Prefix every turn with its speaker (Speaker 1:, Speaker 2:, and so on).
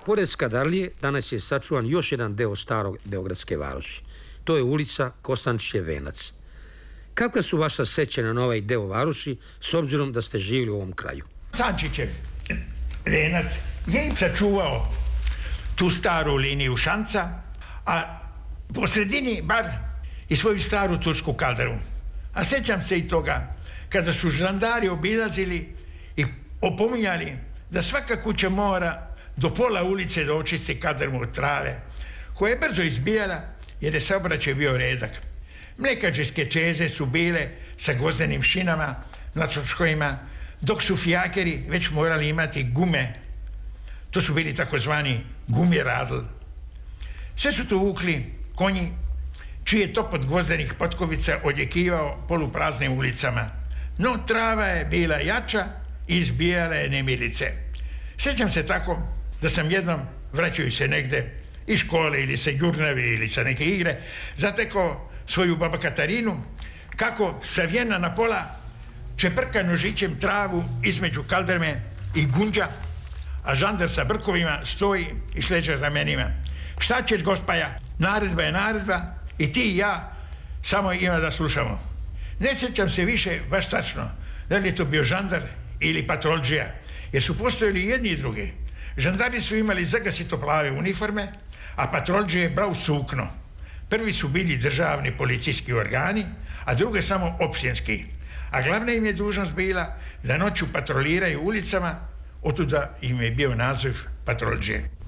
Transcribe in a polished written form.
Speaker 1: Pored Skadarlije, danas je sačuvan još jedan deo starog beogradske varoši. To je ulica Kostančićev venac. Kakva su vaša sećanja na ovaj deo varoši, s obzirom da ste živjeli u ovom kraju?
Speaker 2: Kostančićev venac je im sačuvao tu staru liniju šanca, a po sredini bar i svoju staru tursku kaldrmu. A sećam se i toga kada su žandari obilazili i opominjali da svaka kuća mora do pola ulice da očisti kaldrmu od trave, koja je brzo izbijala jer je saobraćaj bio redak. Mlekačke čeze su bile sa gvozdenim šinama na troškovima, dok su fijakeri već morali imati gume. To su bili takozvani gumiradl. Sve su tu vukli konji čiji je topot gvozdenih potkovica odjekivao polupraznim ulicama. No trava je bila jača i izbijala je nemilice. Sjećam se tako da sam jednom, vraćajući se negde iz škole ili sa jurnavi ili sa neke igre, zatekao svoju baba Katarinu kako savijena na pola čeprka nožićem travu između kaldrme i gunđa, a žandar sa brkovima stoji i šleže ramenima. Šta ćeš, gospaja? Naredba je naredba i ti i ja samo ima da slušamo. Ne sjećam se više baš tačno da li je to bio žandar ili patrolđija, jer su postojali jedni i drugi. Žandari su imali zagasito plave uniforme, a patrolđije brau sukno. Prvi su bili državni policijski organi, a druge samo općinski. A glavna im je dužnost bila da noću patroliraju ulicama, otuda im je bio naziv patrolđije.